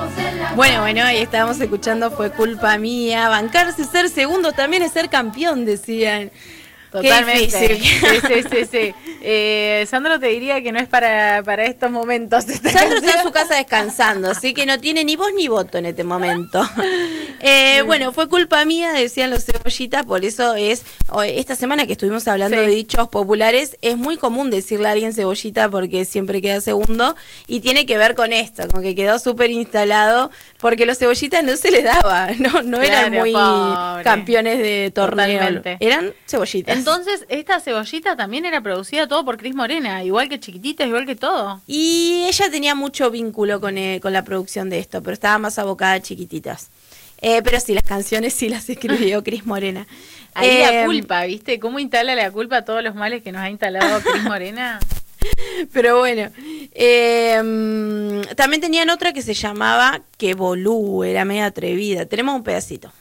Bueno, ahí estábamos escuchando Fue culpa mía. Bancarse ser segundo también es ser campeón, decían. Totalmente. Sí. Sandro te diría que no es para estos momentos. Sandro está en su casa descansando, así que no tiene ni voz ni voto en este momento. Bueno, fue culpa mía, decían los cebollitas, por eso esta semana que estuvimos hablando de dichos populares, es muy común decirle a alguien cebollita porque siempre queda segundo, y tiene que ver con esto, con que quedó súper instalado, porque los cebollitas no se les daba, no eran muy campeones de torneo. Totalmente. Eran cebollitas. Entonces, esta cebollita también era producida todo por Cris Morena, igual que Chiquititas, igual que todo. Y ella tenía mucho vínculo con la producción de esto, pero estaba más abocada a Chiquititas. Pero sí, las canciones sí las escribió Cris Morena. Ahí la culpa, ¿viste? ¿Cómo instala la culpa a todos los males que nos ha instalado Cris Morena? Pero bueno, también tenían otra que se llamaba Que Bolú, era media atrevida. Tenemos un pedacito.